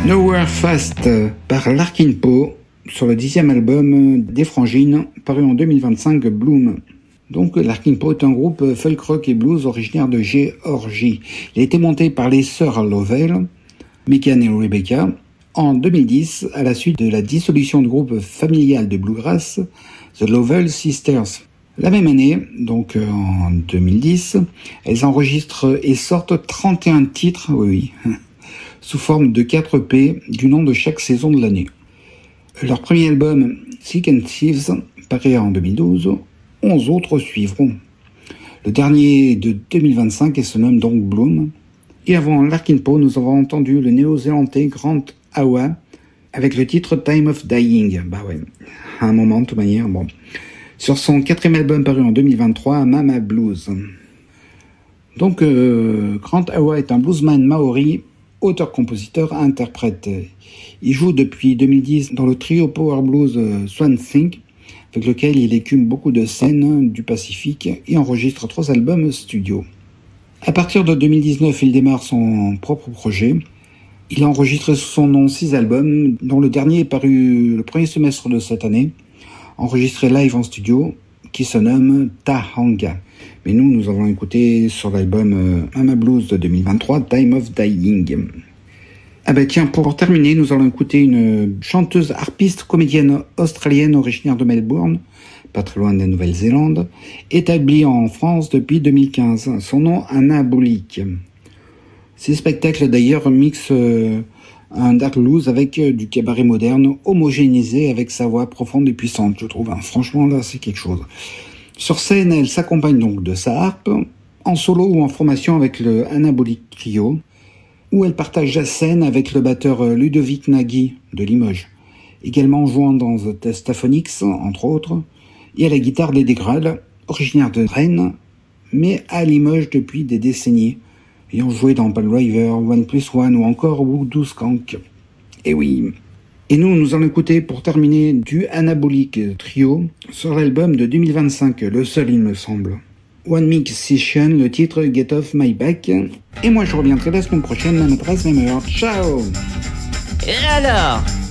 Nowhere Fast par Larkin Poe sur le 10e album des Frangines paru en 2025 Bloom. Donc Larkin Poe est un groupe folk rock et blues originaire de Géorgie. Il a été monté par les sœurs Lovell, Megan et Rebecca, en 2010 à la suite de la dissolution du groupe familial de bluegrass The Lovell Sisters. La même année, donc en 2010, elles enregistrent et sortent 31 titres, sous forme de 4 EP du nom de chaque saison de l'année. Leur premier album, Sick and Thieves, paraît en 2012, 11 autres suivront. Le dernier de 2025 et se nomme donc Bloom. Et avant Larkin Poe, nous avons entendu le néo-zélandais Grant Awa avec le titre Time of Dying. À un moment de toute manière, sur son 4e album paru en 2023, Mama Blues. Donc Grant Awa est un bluesman maori, auteur-compositeur, interprète. Il joue depuis 2010 dans le trio Power Blues Swan Think, avec lequel il écume beaucoup de scènes du Pacifique et enregistre 3 albums studio. À partir de 2019, il démarre son propre projet. Il a enregistré sous son nom 6 albums, dont le dernier est paru le premier semestre de cette année, enregistré live en studio, qui se nomme Tahanga. Mais nous avons écouté sur l'album Mama Blues de 2023, Time of Dying. Tiens, pour terminer, nous allons écouter une chanteuse harpiste comédienne australienne originaire de Melbourne, pas très loin de la Nouvelle-Zélande, établie en France depuis 2015. Son nom, Anna Bolick. Ces spectacles d'ailleurs mixent un dark blues avec du cabaret moderne, homogénéisé avec sa voix profonde et puissante, je trouve. Franchement, là, c'est quelque chose. Sur scène, elle s'accompagne donc de sa harpe, en solo ou en formation avec le Anna Bolick Trio, où elle partage la scène avec le batteur Ludovic Nagy de Limoges, également jouant dans The Testaphonics, entre autres, et à la guitare Lady Graal, originaire de Rennes, mais à Limoges depuis des décennies, ayant joué dans Bad River, 1+1 ou encore Voodoo Skank. Et oui. Et nous allons écouter pour terminer du Anna Bolick Trio sur l'album de 2025, le seul il me semble. One Mix Session, le titre Get Off My Back. Et moi je reviendrai la semaine prochaine, même adresse, même heure. Ciao! Et alors,